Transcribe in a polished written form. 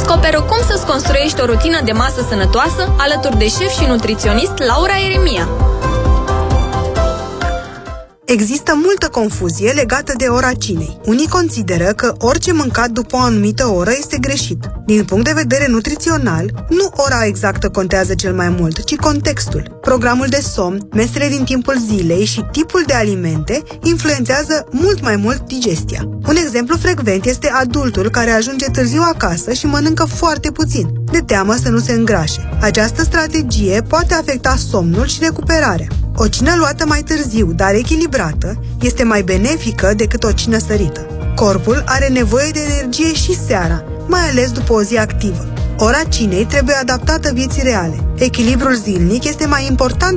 Descoperă cum să-ți construiești o rutină de masă sănătoasă alături de șef și nutriționist Laura Eremia. Există multă confuzie legată de ora cinei. Unii consideră că orice mâncat după o anumită oră este greșit. Din punct de vedere nutrițional, nu ora exactă contează cel mai mult, ci contextul. Programul de somn, mesele din timpul zilei și tipul de alimente influențează mult mai mult digestia. Un exemplu frecvent este adultul care ajunge târziu acasă și mănâncă foarte puțin, de teamă să nu se îngrașe. Această strategie poate afecta somnul și recuperarea. O cină luată mai târziu, dar echilibrată, este mai benefică decât o cină sărită. Corpul are nevoie de energie și seara, mai ales după o zi activă. Ora cinei trebuie adaptată vieții reale. Echilibrul zilnic este mai important